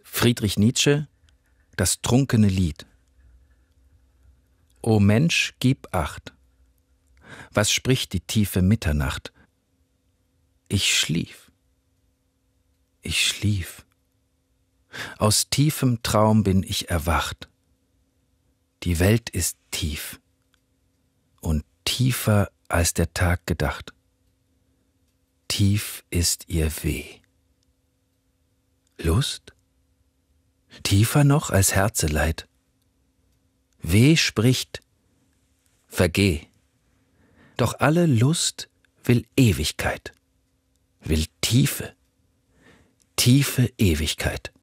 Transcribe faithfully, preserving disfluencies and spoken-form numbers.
Friedrich Nietzsche, das trunkene Lied. O Mensch, gib acht. Was spricht die tiefe Mitternacht? Ich schlief. Ich schlief. Aus tiefem Traum bin ich erwacht. Die Welt ist tief und tiefer als der Tag gedacht. Tief ist ihr Weh. Lust? Tiefer noch als Herzeleid. Weh spricht, vergeh. Doch alle Lust will Ewigkeit, will Tiefe, tiefe Ewigkeit.